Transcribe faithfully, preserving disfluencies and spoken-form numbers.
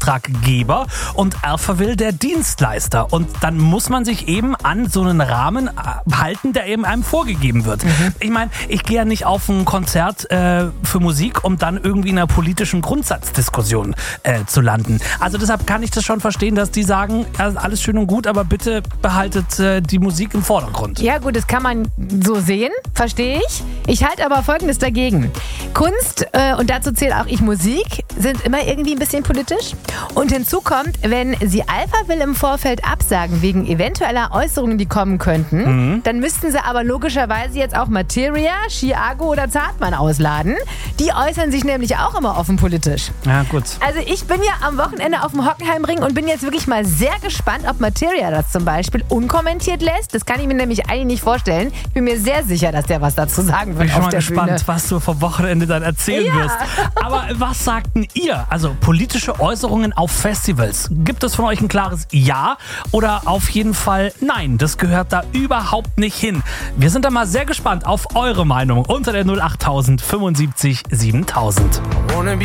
Auftraggeber und Alphaville der Dienstleister. Und dann muss man sich eben an so einen Rahmen halten, der eben einem vorgegeben wird. Mhm. Ich meine, ich gehe ja nicht auf ein Konzert äh, für Musik, um dann irgendwie in einer politischen Grundsatzdiskussion äh, zu landen. Also deshalb kann ich das schon verstehen, dass die sagen, also alles schön und gut, aber bitte behaltet äh, die Musik im Vordergrund. Ja gut, das kann man so sehen, verstehe ich. Ich halte aber Folgendes dagegen. Kunst, äh, und dazu zählt auch ich Musik, sind immer irgendwie ein bisschen politisch. Und hinzu kommt, wenn sie Alphaville im Vorfeld absagen wegen eventueller Äußerungen, die kommen könnten, mhm. dann müssten sie aber logischerweise jetzt auch Materia, Chiago oder Zartmann ausladen. Die äußern sich nämlich auch immer offen politisch. Ja, gut. Also ich bin ja am Wochenende auf dem Hockenheimring und bin jetzt wirklich mal sehr gespannt, ob Materia das zum Beispiel unkommentiert lässt. Das kann ich mir nämlich eigentlich nicht vorstellen. Ich bin mir sehr sicher, dass der was dazu sagen wird. Ich bin auf schon mal der gespannt, Bühne. was du vom Wochenende dann erzählen Ja. wirst. Aber was sagten ihr? Also politische Äußerungen auf Festivals. Gibt es von euch ein klares Ja oder auf jeden Fall Nein? Das gehört da überhaupt nicht hin. Wir sind da mal sehr gespannt auf eure Meinung unter der null acht tausend fünfundsiebzig siebentausend.